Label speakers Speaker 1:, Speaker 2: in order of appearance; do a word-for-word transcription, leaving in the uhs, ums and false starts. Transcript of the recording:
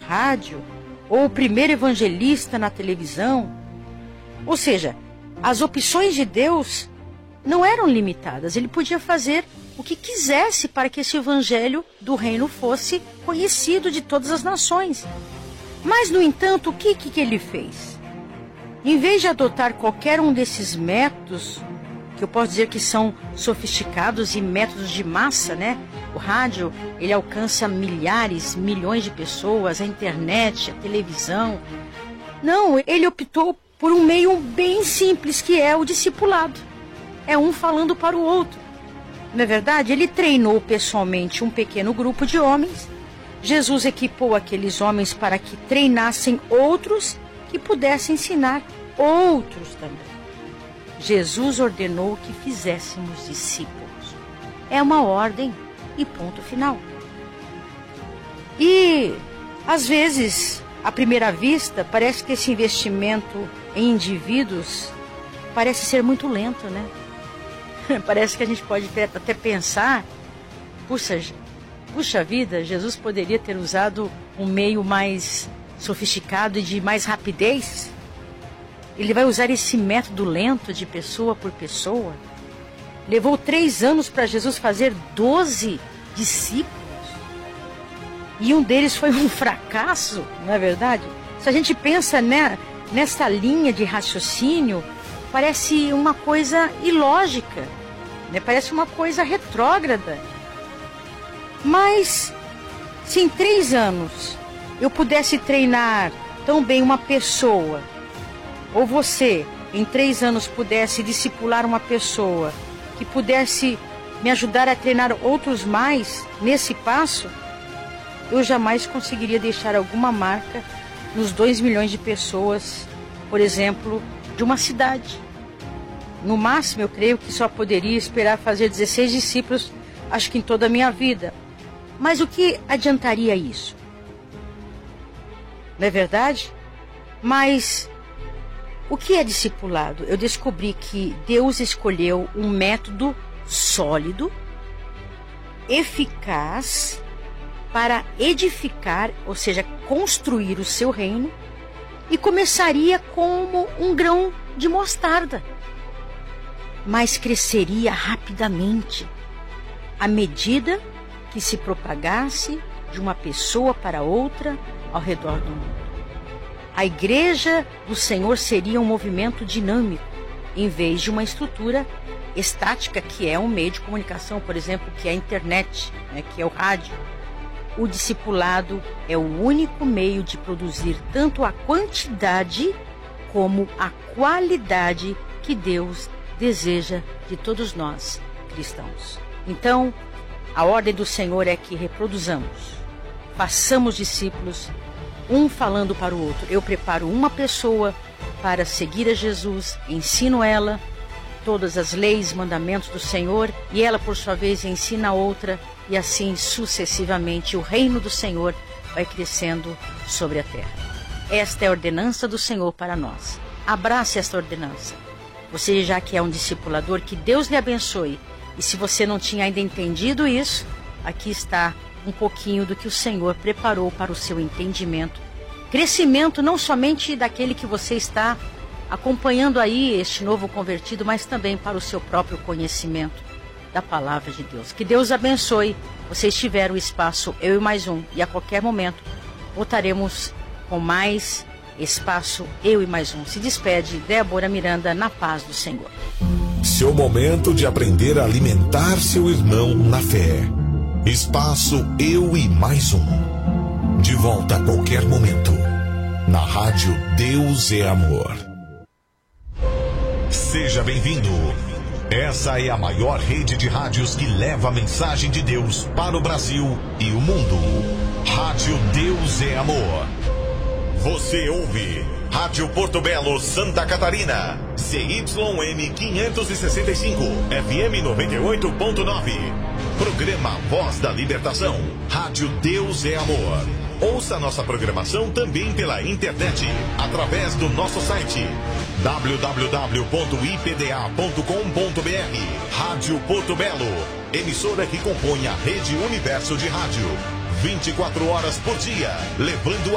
Speaker 1: rádio, ou o primeiro evangelista na televisão. Ou seja, as opções de Deus não eram limitadas. Ele podia fazer o que quisesse para que esse evangelho do reino fosse conhecido de todas as nações. Mas, no entanto, o que, que ele fez? Em vez de adotar qualquer um desses métodos, que eu posso dizer que são sofisticados e métodos de massa, né? O rádio, ele alcança milhares, milhões de pessoas, a internet, a televisão. Não, ele optou por um meio bem simples, que é o discipulado. É um falando para o outro. Na verdade, ele treinou pessoalmente um pequeno grupo de homens. Jesus equipou aqueles homens para que treinassem outros que pudessem ensinar outros também. Jesus ordenou que fizéssemos discípulos. É uma ordem e ponto final. E, às vezes, à primeira vista, parece que esse investimento em indivíduos parece ser muito lento, né? Parece que a gente pode até pensar, puxa, puxa vida, Jesus poderia ter usado um meio mais sofisticado e de mais rapidez. Ele vai usar esse método lento de pessoa por pessoa. Levou três anos para Jesus fazer doze discípulos. E um deles foi um fracasso, não é verdade? Se a gente pensa, né, nessa linha de raciocínio, parece uma coisa ilógica, né? Parece uma coisa retrógrada. Mas, se em três anos eu pudesse treinar tão bem uma pessoa, ou você, em três anos, pudesse discipular uma pessoa que pudesse me ajudar a treinar outros mais nesse passo, eu jamais conseguiria deixar alguma marca nos dois milhões de pessoas, por exemplo, de uma cidade. No máximo, eu creio que só poderia esperar fazer dezesseis discípulos, acho que em toda a minha vida. Mas o que adiantaria isso? Não é verdade? Mas o que é discipulado? Eu descobri que Deus escolheu um método sólido, eficaz, para edificar, ou seja, construir o seu reino, e começaria como um grão de mostarda, mas cresceria rapidamente à medida que se propagasse de uma pessoa para outra ao redor do mundo. A igreja do Senhor seria um movimento dinâmico, em vez de uma estrutura estática, que é um meio de comunicação, por exemplo, que é a internet, né, que é o rádio. O discipulado é o único meio de produzir tanto a quantidade como a qualidade que Deus deseja de todos nós, cristãos. Então, a ordem do Senhor é que reproduzamos, façamos discípulos, um falando para o outro. Eu preparo uma pessoa para seguir a Jesus, ensino ela todas as leis, mandamentos do Senhor, e ela, por sua vez, ensina outra, e assim sucessivamente o reino do Senhor vai crescendo sobre a terra. Esta é a ordenança do Senhor para nós. Abrace esta ordenança. Você, já que é um discipulador, que Deus lhe abençoe. E se você não tinha ainda entendido isso, aqui está um pouquinho do que o Senhor preparou para o seu entendimento. Crescimento não somente daquele que você está acompanhando aí, este novo convertido, mas também para o seu próprio conhecimento da palavra de Deus. Que Deus abençoe. Vocês tiveram espaço, eu e mais um, e a qualquer momento voltaremos com mais espaço, eu e mais um. Se despede Débora Miranda, na paz do Senhor.
Speaker 2: Seu momento de aprender a alimentar seu irmão na fé. Espaço Eu e Mais Um. De volta a qualquer momento. Na rádio Deus é Amor. Seja bem-vindo. Essa é a maior rede de rádios que leva a mensagem de Deus para o Brasil e o mundo. Rádio Deus é Amor. Você ouve Rádio Porto Belo, Santa Catarina, C Y M quinhentos e sessenta e cinco, F M noventa e oito ponto nove. Programa Voz da Libertação, Rádio Deus é Amor. Ouça nossa programação também pela internet, através do nosso site w w w ponto i p d a ponto com ponto b r. Rádio Porto Belo, emissora que compõe a rede Universo de Rádio, vinte e quatro horas por dia, levando